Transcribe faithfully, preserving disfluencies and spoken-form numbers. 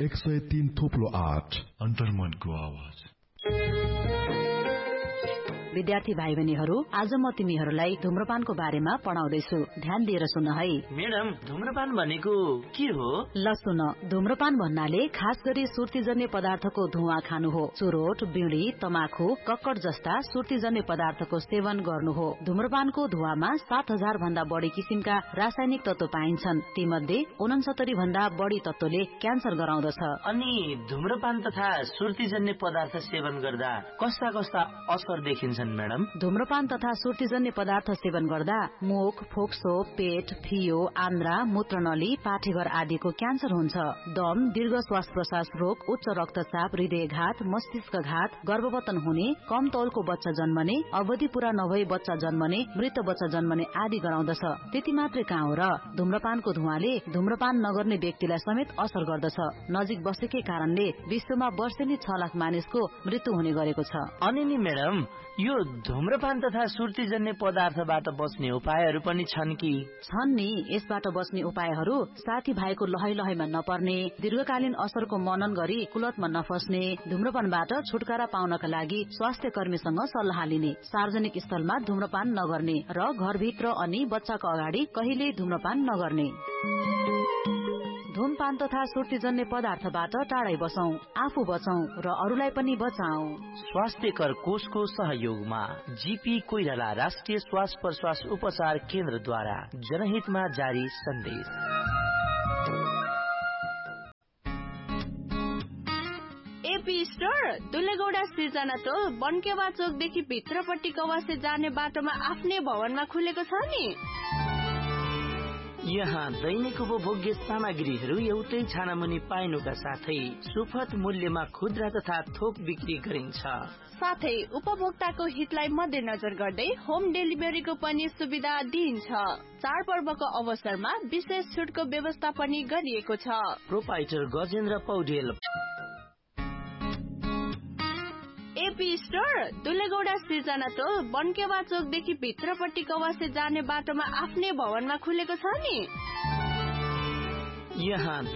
एक सय तीन थोप्लो आठ अन्तर्मनको आवाज। विद्यार्थी भाइ बहिनीहरू, आज म तिमीहरूलाई धूम्रपानको बारेमा पढाउँदैछु। ध्यान दिएर सुन है। मैडम, धूम्रपान भनेको के हो? ल सुन, धूम्रपान भन्नाले खास गरी सुर्तीजन्य पदार्थको धुवा खानु हो। चुरोट, बिडी, तमाखु, कक्कड जस्ता सुर्तीजन्य पदार्थको सेवन गर्नु हो। धूम्रपानको धुवामा सात हजार भन्दा बढ़ी किसिमका रासायनिक तत्व पाइन्छन्। तीमध्ये उनसत्तरी भन्दा बढ़ी तत्वले क्यान्सर गराउँदछ। अनि धूम्रपान तथा सुर्तीजन्य पदार्थ सेवन गर्दा कस्ता कस्ता असर देखिन्छन् मैडम? धूम्रपान तथा सुर्तीजन्य पदार्थ सेवन गर्दा मुख, फोक्सो, पेट, फियो, आन्द्रा, मूत्रनली, पाठेघर आदिको क्यान्सर हुन्छ। दम, दीर्घ श्वास प्रश्वास रोग, उच्च रक्तचाप, हृदयघात, मस्तिष्कघात, गर्भपतन हुने, कम तौलको बच्चा जन्मने, अवधि पूरा नभई बच्चा जन्मने, मृत बच्चा जन्मने आदि गराउँदछ। त्यति मात्रै कहाँ हो र, धूम्रपानको धुवाले धूम्रपान नगर्ने व्यक्तिलाई समेत असर गर्दछ। नजिक बसेकै कारणले विश्वमा वर्षेनी छ लाख मानिसको मृत्यु हुने गरेको छ। अनि नि मैडम, यो धूम्रपान तथा सुर्तीजन्य पदार्थबाट बच्ने उपायहरू पनि छन् कि? छन् नि। यसबाट बच्ने उपायहरू साथी भाइको लहै लहैमा नपर्ने, दीर्घकालीन असरको मनन गरी कुलतमा नफस्ने, धूम्रपानबाट छुटकारा पाउनका लागि स्वास्थ्य कर्मीसँग सल्लाह लिने, सार्वजनिक स्थलमा धूम्रपान नगर्ने र घरभित्र अनि बच्चाको अगाडि कहिल्यै धूम्रपान नगर्ने। धूमपान तथा सुर्तीजन्य पदार्थबाट टाढै बसौं, आफू बचौं र अरूलाई पनि बचाऊ। स्वास्थ्यकर कोषको सहयोगमा जीपी कोइराला राष्ट्रिय श्वास प्रश्वास उपचार केन्द्रद्वारा जनहितमा जारी सन्देश। एपी स्टोर दुलेगौडा सिर्जना टोल बनकेवा चोकदेखि भित्रपट्टि कवासे जाने बाटोमा आफ्नै भवनमा खुलेको छ नि। यहाँ दैनिक उपभोग्य सामग्रीहरू एउटै छानामुनि पाइनुका साथै सुपथ मूल्यमा खुद्रा तथा थोक बिक्री गरिन्छ। साथै उपभोक्ताको हितलाई मध्यनजर गर्दै होम डेलिभरीको पनि सुविधा दिइन्छ। चाडपर्वको अवसरमा विशेष छुटको व्यवस्था पनि गरिएको छ। Proprietor Gajendra Paudel. AP store दुलेगौडा सिर्जना टोल बनकेवा चोकदेखि भित्रपट्टि कवासे जाने बाटोमा आफ्नै भवनमा खुलेको छ नि। यहाँ